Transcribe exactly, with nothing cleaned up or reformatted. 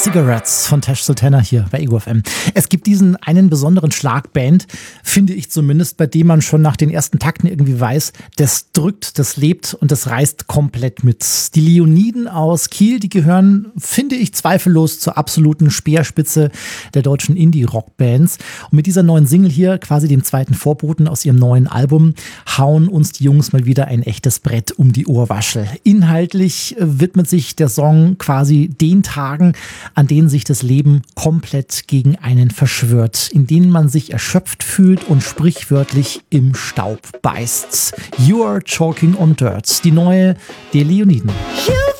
Cigarettes von Tash Sultana hier bei Ego F M. Es gibt diesen einen besonderen Schlagband, finde ich zumindest, bei dem man schon nach den ersten Takten irgendwie weiß, das drückt, das lebt und das reißt komplett mit. Die Leoniden aus Kiel, die gehören, finde ich, zweifellos zur absoluten Speerspitze der deutschen Indie-Rock-Bands. Und mit dieser neuen Single hier, quasi dem zweiten Vorboten aus ihrem neuen Album, hauen uns die Jungs mal wieder ein echtes Brett um die Ohrwaschel. Inhaltlich widmet sich der Song quasi den Tagen, an denen sich das Leben komplett gegen einen verschwört, in denen man sich erschöpft fühlt und sprichwörtlich im Staub beißt. You are choking on dirt, die neue der Leoniden.